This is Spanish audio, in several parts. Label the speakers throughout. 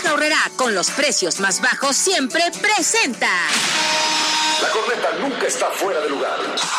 Speaker 1: Bodega Aurrerá, con los precios más bajos siempre presenta.
Speaker 2: La corneta nunca está fuera de lugar.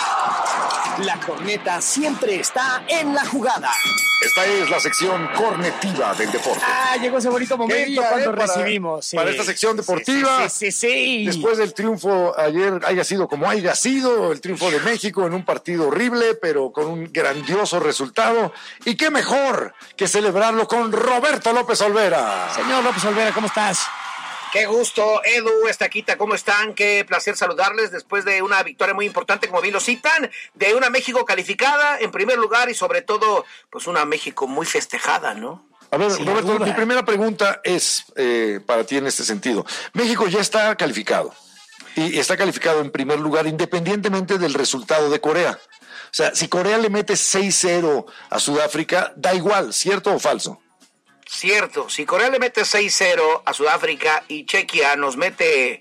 Speaker 3: La corneta siempre está en la jugada.
Speaker 2: Esta es la sección cornetiva del deporte.
Speaker 3: Llegó ese bonito momento cuando recibimos.
Speaker 2: Para esta sección deportiva.
Speaker 3: Sí.
Speaker 2: Después del triunfo ayer, haya sido como haya sido, el triunfo de México en un partido horrible, pero con un grandioso resultado. Y qué mejor que celebrarlo con Roberto López Olvera.
Speaker 3: Señor López Olvera, ¿cómo estás?
Speaker 4: Qué gusto, Edu, Estaquita, ¿cómo están? Qué placer saludarles después de una victoria muy importante, como bien lo citan, de una México calificada en primer lugar y sobre todo, pues una México muy festejada, ¿no?
Speaker 2: A ver,
Speaker 3: Sin
Speaker 2: Roberto,
Speaker 3: duda.
Speaker 2: mi primera pregunta es para ti en este sentido. México ya está calificado y está calificado en primer lugar independientemente del resultado de Corea. O sea, si Corea le mete 6-0 a Sudáfrica, da igual, ¿cierto o falso?
Speaker 4: Cierto, si Corea le mete 6-0 a Sudáfrica y Chequia nos mete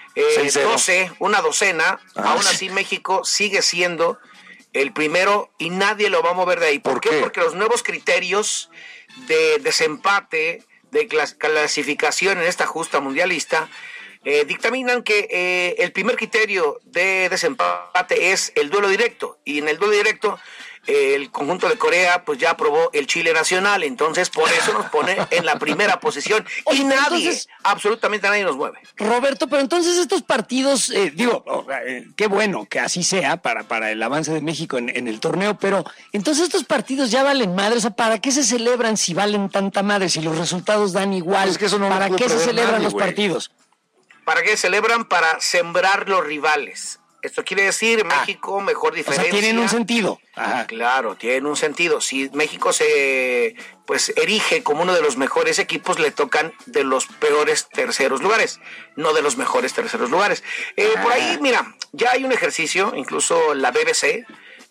Speaker 4: 12, una docena, aún así México sigue siendo el primero y nadie lo va a mover de ahí. ¿Por qué? Porque los nuevos criterios de desempate, de clasificación en esta justa mundialista, dictaminan que el primer criterio de desempate es el duelo directo, y en el duelo directo el conjunto de Corea pues ya aprobó el Chile nacional, entonces por eso nos pone en la primera posición y absolutamente nadie nos mueve.
Speaker 3: Roberto, pero entonces estos partidos, qué bueno que así sea para el avance de México en el torneo, pero entonces estos partidos ya valen madre, o sea, ¿para qué se celebran si valen tanta madre, si los resultados dan igual?
Speaker 2: Es que eso no
Speaker 3: ¿Para qué se celebran los partidos?
Speaker 4: ¿Para qué celebran? Para sembrar los rivales. Esto quiere decir México, mejor diferencia.
Speaker 3: O sea, tienen un sentido.
Speaker 4: Ajá. Claro, tienen un sentido. Si México se erige como uno de los mejores equipos, le tocan de los peores terceros lugares, no de los mejores terceros lugares. Por ahí, mira, ya hay un ejercicio, incluso la BBC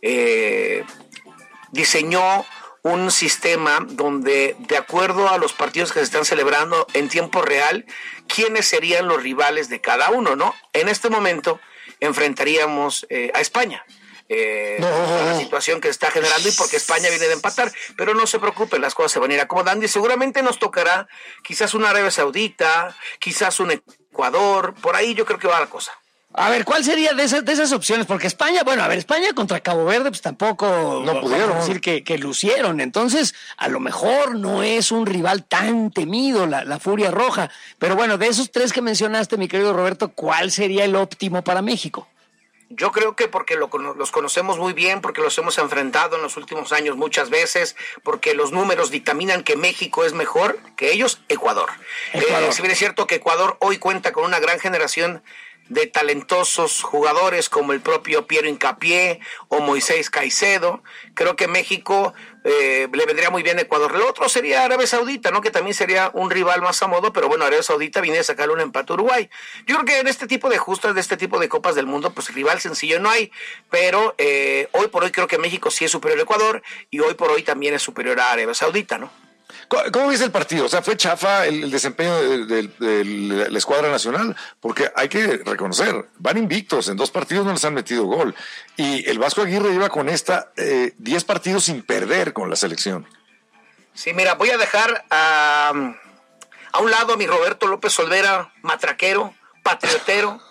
Speaker 4: diseñó un sistema donde, de acuerdo a los partidos que se están celebrando en tiempo real, quiénes serían los rivales de cada uno, ¿no? En este momento enfrentaríamos a España. La situación que se está generando y porque España viene de empatar, pero no se preocupen, las cosas se van a ir acomodando y seguramente nos tocará quizás una Arabia Saudita, quizás un Ecuador, por ahí yo creo que va la cosa.
Speaker 3: A ver, ¿cuál sería de esas opciones? Porque España, España contra Cabo Verde, pues tampoco
Speaker 2: no pudieron
Speaker 3: decir que lucieron. Entonces, a lo mejor no es un rival tan temido, la Furia Roja. Pero bueno, de esos tres que mencionaste, mi querido Roberto, ¿cuál sería el óptimo para México?
Speaker 4: Yo creo que porque los conocemos muy bien, porque los hemos enfrentado en los últimos años muchas veces, porque los números dictaminan que México es mejor que ellos, Ecuador. Si bien es cierto que Ecuador hoy cuenta con una gran generación de talentosos jugadores como el propio Piero Hincapié o Moisés Caicedo, creo que México le vendría muy bien a Ecuador. El otro sería Arabia Saudita, ¿no? Que también sería un rival más a modo, pero bueno, Arabia Saudita viene a sacarle un empate a Uruguay. Yo creo que en este tipo de justas, de este tipo de copas del mundo, pues rival sencillo no hay, pero hoy por hoy creo que México sí es superior a Ecuador y hoy por hoy también es superior a Arabia Saudita, ¿no?
Speaker 2: ¿Cómo viste el partido? O sea, fue chafa el desempeño de la escuadra nacional, porque hay que reconocer, van invictos, en 2 partidos no les han metido gol, y el Vasco Aguirre lleva con 10 partidos sin perder con la selección.
Speaker 4: Sí, mira, voy a dejar a un lado a mi Roberto López Olvera, matraquero, patriotero,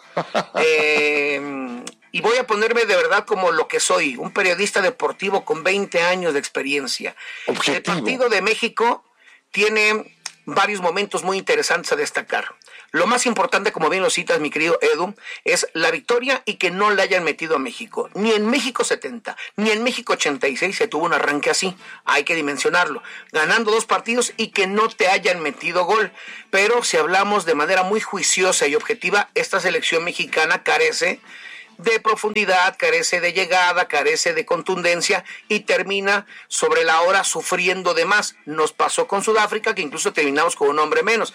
Speaker 4: y voy a ponerme de verdad como lo que soy, un periodista deportivo con 20 años de experiencia.
Speaker 2: Objetivo.
Speaker 4: El partido de México tiene varios momentos muy interesantes a destacar. Lo más importante, como bien lo citas, mi querido Edu, es la victoria y que no le hayan metido a México. Ni en México 70, ni en México 86 se tuvo un arranque así. Hay que dimensionarlo. Ganando 2 partidos y que no te hayan metido gol. Pero si hablamos de manera muy juiciosa y objetiva, esta selección mexicana carece de profundidad, carece de llegada, carece de contundencia y termina sobre la hora sufriendo de más. Nos pasó con Sudáfrica, que incluso terminamos con un hombre menos,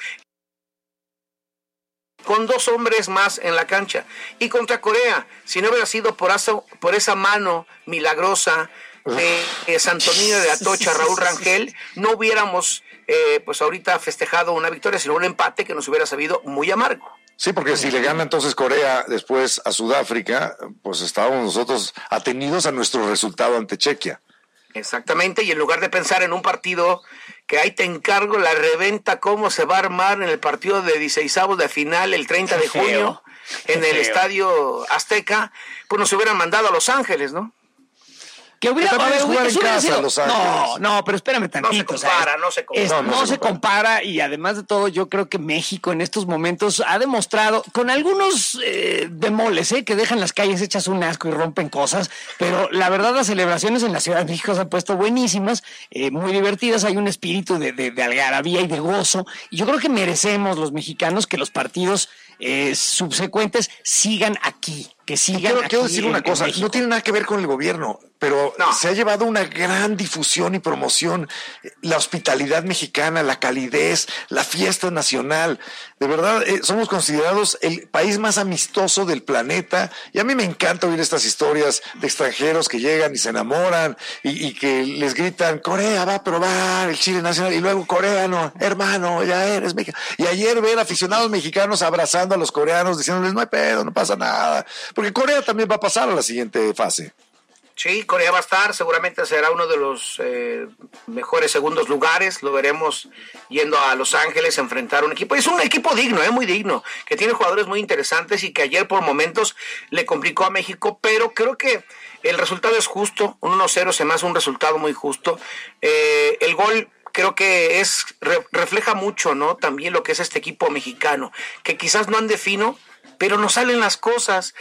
Speaker 4: con 2 hombres más en la cancha. Y contra Corea, si no hubiera sido por esa mano milagrosa de Santonino de Atocha, Raúl Rangel, no hubiéramos pues ahorita festejado una victoria, sino un empate que nos hubiera sabido muy amargo.
Speaker 2: Sí, porque si le gana entonces Corea después a Sudáfrica, pues estábamos nosotros atenidos a nuestro resultado ante Chequia.
Speaker 4: Exactamente, y en lugar de pensar en un partido que ahí te encargo la reventa, cómo se va a armar en el partido de 16avos de final el 30 de junio en el Estadio Azteca, pues nos hubieran mandado a Los Ángeles, ¿no?
Speaker 3: Que hubiera
Speaker 2: jugar en casa, Los Ángeles.
Speaker 3: No, pero espérame tantito.
Speaker 4: No se compara.
Speaker 3: No se compara, y además de todo, yo creo que México en estos momentos ha demostrado, con algunos demoles, que dejan las calles hechas un asco y rompen cosas, pero la verdad las celebraciones en la Ciudad de México se han puesto buenísimas, muy divertidas, hay un espíritu de algarabía y de gozo, y yo creo que merecemos los mexicanos que los partidos subsecuentes sigan aquí. Que sigan
Speaker 2: quiero decir una cosa, no tiene nada que ver con el gobierno, pero se ha llevado una gran difusión y promoción, la hospitalidad mexicana, la calidez, la fiesta nacional. De verdad, somos considerados el país más amistoso del planeta, y a mí me encanta oír estas historias de extranjeros que llegan y se enamoran y que les gritan: Corea va a probar el chile nacional, y luego: coreano, hermano, ya eres mexicano. Y ayer ver aficionados mexicanos abrazando a los coreanos, diciéndoles: no hay pedo, no pasa nada. Porque Corea también va a pasar a la siguiente fase.
Speaker 4: Sí, Corea va a estar, seguramente será uno de los mejores segundos lugares, lo veremos yendo a Los Ángeles a enfrentar un equipo. Es un equipo digno, muy digno, que tiene jugadores muy interesantes y que ayer por momentos le complicó a México, pero creo que el resultado es justo, un 1-0 se me hace un resultado muy justo. El gol creo que refleja mucho, ¿no? También lo que es este equipo mexicano, que quizás no ande fino, pero no salen las cosas,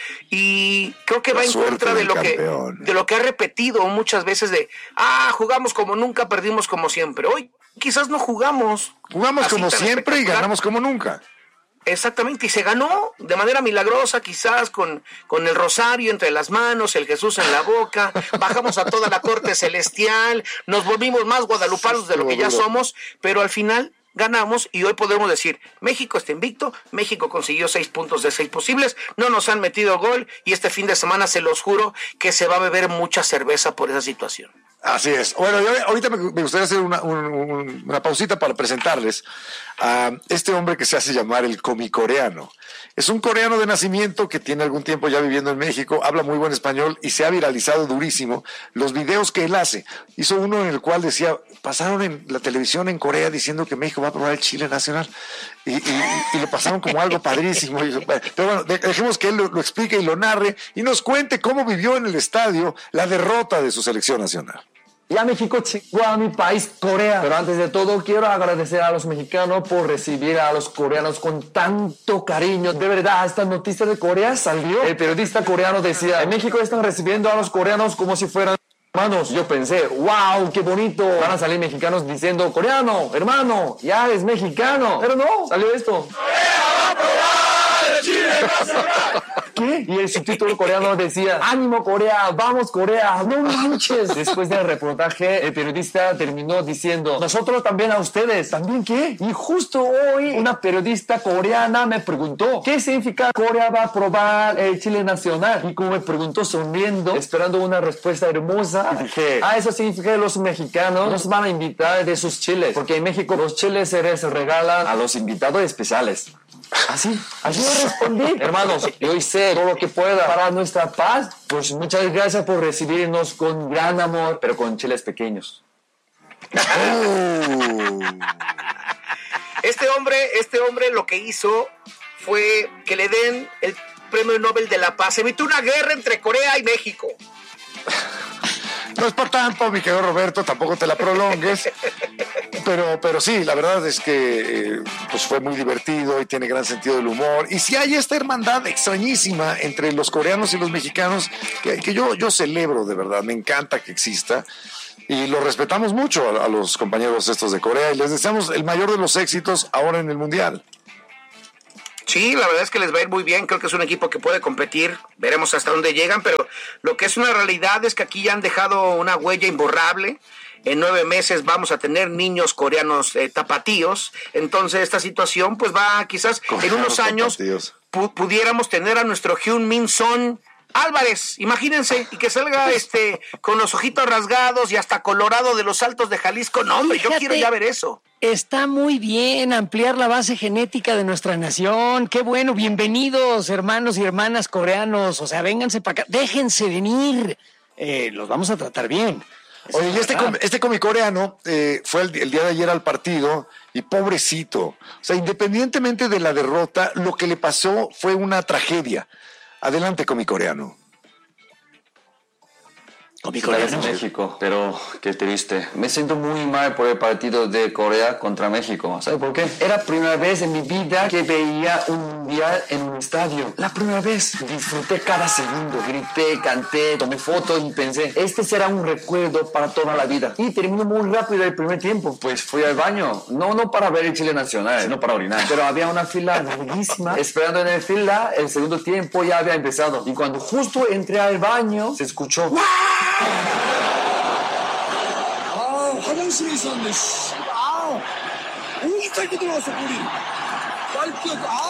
Speaker 4: y creo que va en contra de lo que ha repetido muchas veces jugamos como nunca, perdimos como siempre. Hoy quizás no jugamos
Speaker 2: como siempre y ganamos como nunca.
Speaker 4: Exactamente, y se ganó de manera milagrosa, quizás con el rosario entre las manos, el Jesús en la boca, bajamos a toda la corte celestial, nos volvimos más guadalupanos de lo que ya somos, pero al final ganamos, y hoy podemos decir: México está invicto, México consiguió 6 puntos de 6 posibles, no nos han metido gol, y este fin de semana se los juro que se va a beber mucha cerveza por esa situación.
Speaker 2: Así es. Bueno, yo ahorita me gustaría hacer una pausita para presentarles a este hombre que se hace llamar el comicoreano. Es un coreano de nacimiento que tiene algún tiempo ya viviendo en México, habla muy buen español y se ha viralizado durísimo los videos que él hace. Hizo uno en el cual decía: pasaron en la televisión en Corea diciendo que México va a probar el chile nacional, y lo pasaron como algo padrísimo. Pero bueno, dejemos que él lo explique y lo narre y nos cuente cómo vivió en el estadio la derrota de su selección nacional.
Speaker 5: Ya México chingó a mi país, Corea. Pero antes de todo, quiero agradecer a los mexicanos por recibir a los coreanos con tanto cariño. De verdad, esta noticia de Corea salió. El periodista coreano decía: en México están recibiendo a los coreanos como si fueran hermanos. Yo pensé: wow, qué bonito. Van a salir mexicanos diciendo: coreano, hermano, ya eres mexicano. Pero no, salió esto: ¡Corea va a probar el chile nacional! ¿Qué? Y el subtítulo coreano decía: ánimo Corea, vamos Corea, no manches. Después del reportaje, el periodista terminó diciendo: nosotros también a ustedes. ¿También qué? Y justo hoy una periodista coreana me preguntó: ¿qué significa Corea va a probar el chile nacional? Y como me preguntó sonriendo, esperando una respuesta hermosa, dije: eso significa que los mexicanos nos van a invitar de sus chiles, porque en México los chiles se les regalan a los invitados especiales. Así yo respondí: hermanos, yo hice todo lo que pueda para nuestra paz. Pues muchas gracias por recibirnos con gran amor, pero con chiles pequeños.
Speaker 4: Este hombre lo que hizo fue que le den el Premio Nobel de la Paz. Evitó una guerra entre Corea y México.
Speaker 2: No es por tanto, mi querido Roberto, tampoco te la prolongues, pero sí, la verdad es que pues fue muy divertido y tiene gran sentido del humor. Y sí hay esta hermandad extrañísima entre los coreanos y los mexicanos que yo celebro, de verdad, me encanta que exista. Y lo respetamos mucho a los compañeros estos de Corea y les deseamos el mayor de los éxitos ahora en el Mundial.
Speaker 4: Sí, la verdad es que les va a ir muy bien, creo que es un equipo que puede competir, veremos hasta dónde llegan, pero lo que es una realidad es que aquí ya han dejado una huella imborrable. En 9 meses vamos a tener niños coreanos tapatíos, entonces esta situación pues va quizás en unos años pudiéramos tener a nuestro Heung-min Son Álvarez, imagínense, y que salga con los ojitos rasgados y hasta colorado de los Altos de Jalisco. No, hombre, yo quiero ya ver eso.
Speaker 3: Está muy bien ampliar la base genética de nuestra nación. Qué bueno, bienvenidos hermanos y hermanas coreanos. O sea, vénganse para acá, déjense venir. Los vamos a tratar bien.
Speaker 2: Oye, y este comicoreano fue el día de ayer al partido y pobrecito. O sea, independientemente de la derrota, lo que le pasó fue una tragedia. Adelante, comicoreano.
Speaker 5: Gracias, México, pero qué triste. Me siento muy mal por el partido de Corea contra México. ¿Sabe por qué? Era la primera vez en mi vida que veía un mundial en un estadio. La primera vez. Disfruté cada segundo. Grité, canté, tomé fotos y pensé, este será un recuerdo para toda la vida. Y terminó muy rápido el primer tiempo. Pues fui al baño. No para ver el Chile Nacional, sino para orinar. Pero había una fila larguísima. Esperando en la fila, el segundo tiempo ya había empezado. Y cuando justo entré al baño, se escuchó ¡Wow!
Speaker 6: 화장실에 있었는데 너무 짧게 들어왔어 볼이 짧게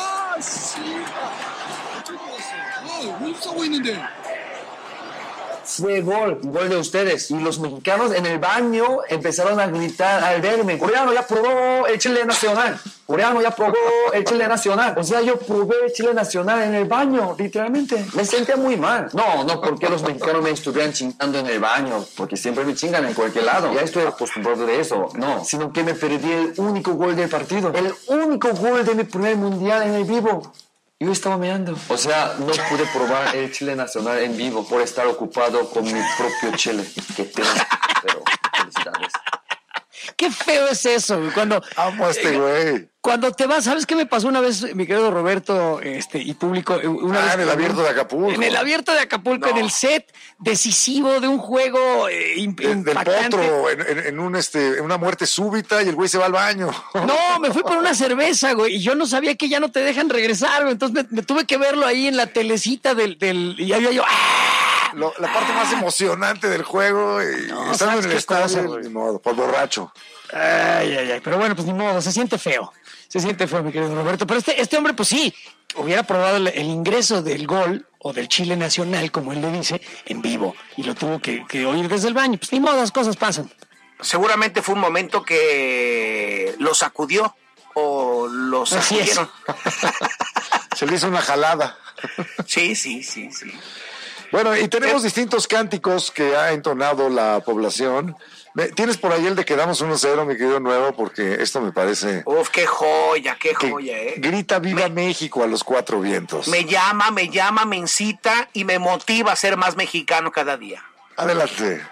Speaker 6: 못 싸고 있는데
Speaker 5: Fue gol de ustedes. Y los mexicanos en el baño empezaron a gritar al verme, coreano ya probó el Chile Nacional, coreano ya probó el Chile Nacional. O sea, yo probé el Chile Nacional en el baño, literalmente. Me sentía muy mal. No porque los mexicanos me estuvieran chingando en el baño, porque siempre me chingan en cualquier lado. Ya estoy acostumbrado de eso. No, sino que me perdí el único gol del partido. El único gol de mi primer mundial en el vivo. Yo estaba meando. O sea, no pude probar el Chile Nacional en vivo por estar ocupado con mi propio Chile. Qué pena, pero felicidades.
Speaker 3: Qué feo es eso, güey.
Speaker 2: Amo a este güey.
Speaker 3: Cuando te vas, ¿sabes qué me pasó una vez, mi querido Roberto, y público? Una vez
Speaker 2: en el Abierto de Acapulco.
Speaker 3: En el Abierto de Acapulco, en el set decisivo de un juego impactante.
Speaker 2: Del potro, en una muerte súbita y el güey se va al baño.
Speaker 3: No, me fui por una cerveza, güey, y yo no sabía que ya no te dejan regresar, güey. Entonces me tuve que verlo ahí en la telecita y había yo... ¡ah!
Speaker 2: La parte más emocionante del juego y estando en el estadio, ni modo, por borracho.
Speaker 3: Ay, pero bueno, pues ni modo, se siente feo, mi querido Roberto. Pero este hombre, pues sí, hubiera probado el ingreso del gol o del Chile Nacional, como él le dice, en vivo, y lo tuvo que oír desde el baño. Pues ni modo, las cosas pasan.
Speaker 4: Seguramente fue un momento que lo sacudió o lo sacudieron.
Speaker 2: Se le hizo una jalada.
Speaker 4: Sí.
Speaker 2: Bueno, y tenemos distintos cánticos que ha entonado la población. ¿Tienes por ahí el de que damos 1-0, mi querido Nuevo? Porque esto me parece...
Speaker 4: Uf, qué joya,
Speaker 2: Grita Viva México a los cuatro vientos.
Speaker 4: Me llama, me incita y me motiva a ser más mexicano cada día.
Speaker 2: Adelante.